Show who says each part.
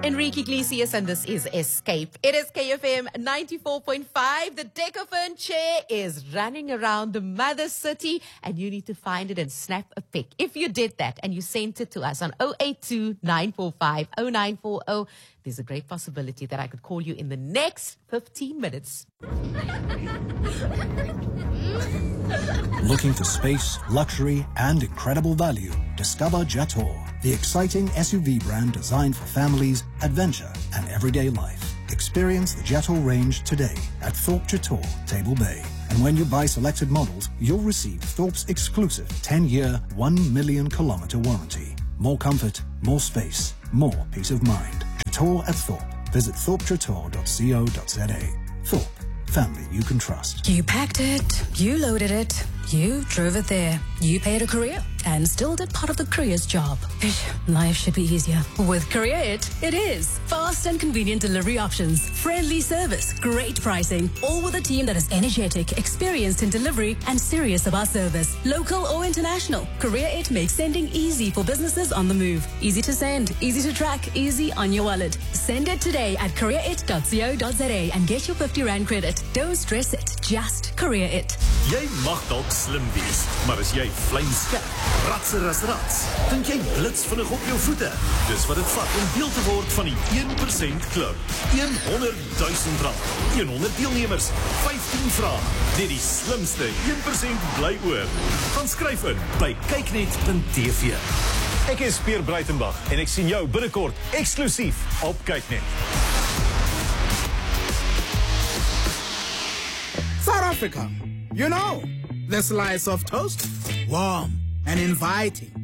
Speaker 1: Enrique Iglesias, and this is Escape. It is KFM 94.5. The Decaphone chair is running around the mother city, and you need to find it and snap a pic. If you did that and you sent it to us on 082-945-0940, there's a great possibility that I could call you in the next 15 minutes.
Speaker 2: Looking for space, luxury, and incredible value? Discover Jetour, the exciting SUV brand designed for families, adventure, and everyday life. Experience the Jetour range today at Thorpe Jetour, Table Bay. And when you buy selected models, you'll receive Thorpe's exclusive 10-year, 1 million kilometer warranty. More comfort, more space, more peace of mind. Jetour at Thorpe. Visit thorpejetour.co.za. Thorpe. Family you can trust.
Speaker 3: You packed it, you loaded it, you drove it there, you paid a courier and still did part of the courier's job. Life should be easier. With Courier it is. Fast and convenient delivery options, friendly service, great pricing, all with a team that is energetic, experienced in delivery and serious about service. Local or international, Courier it makes sending easy for businesses on the move. Easy to send, easy to track, easy on your wallet. Send it today at courierit.co.za and get your 50 Rand credit. Don't stress it, just Courier it.
Speaker 4: Jy mag dalk slim wees, maar as jy vlamskerp, ratser as rats, dink jy blitsvinnig op jou voete. Dis wat dit vat om deel te word van die 1% klub. 100,000 rand, 100 deelnemers, 15 vrae. Net die slimste 1% bly oor. Gaan skryf in by kyknet.tv. Ek is Pierre Breitenbach en ek sien jou binnekort eksklusief op Kyknet.
Speaker 5: South Africa, you know, the slice of toast, warm and inviting,